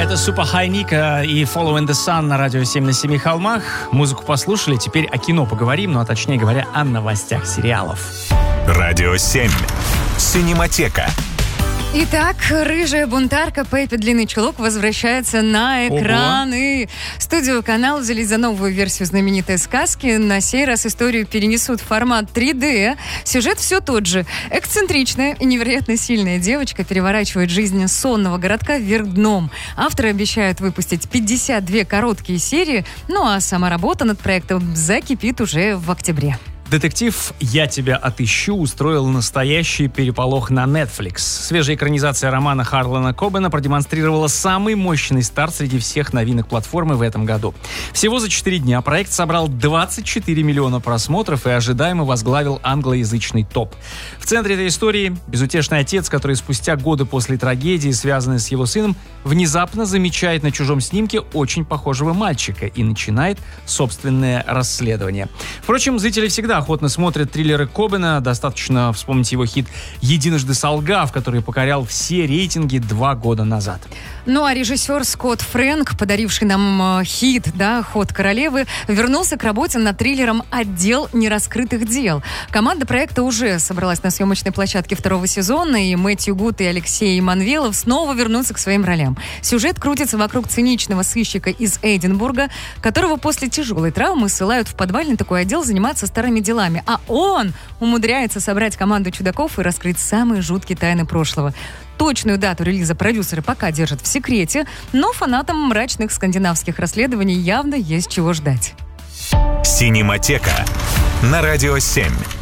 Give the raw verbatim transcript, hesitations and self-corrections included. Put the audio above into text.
Это Super High Nika и Following the Sun на радио семь на семи холмах. Музыку послушали, теперь о кино поговорим, ну а точнее говоря, о новостях сериалов. Радио семь. Синематека. Итак, рыжая бунтарка Пеппи Длинный Чулок возвращается на экраны. Ого. Студию «Канал» взялись за новую версию знаменитой сказки. На сей раз историю перенесут в формат три дэ. Сюжет все тот же. Эксцентричная и невероятно сильная девочка переворачивает жизнь сонного городка вверх дном. Авторы обещают выпустить пятьдесят две короткие серии, ну а сама работа над проектом закипит уже в октябре. Детектив «Я тебя отыщу» устроил настоящий переполох на Netflix. Свежая экранизация романа Харлана Кобена продемонстрировала самый мощный старт среди всех новинок платформы в этом году. Всего за четыре дня проект собрал двадцать четыре миллиона просмотров и ожидаемо возглавил англоязычный топ. В центре этой истории безутешный отец, который спустя годы после трагедии, связанной с его сыном, внезапно замечает на чужом снимке очень похожего мальчика и начинает собственное расследование. Впрочем, зрители всегда охотно смотрят триллеры Кобена. Достаточно вспомнить его хит «Единожды солгав», который покорял все рейтинги два года назад. Ну а режиссер Скотт Фрэнк, подаривший нам э, хит, да, «Ход королевы», вернулся к работе над триллером «Отдел нераскрытых дел». Команда проекта уже собралась на съемочной площадке второго сезона, и Мэтью Гуд и Алексей Манвелов снова вернутся к своим ролям. Сюжет крутится вокруг циничного сыщика из Эдинбурга, которого после тяжелой травмы ссылают в подвальный такой отдел заниматься старыми делами. А он умудряется собрать команду чудаков и раскрыть самые жуткие тайны прошлого. Точную дату релиза продюсеры пока держат в секрете, но фанатам мрачных скандинавских расследований явно есть чего ждать. Синематека на радио семь.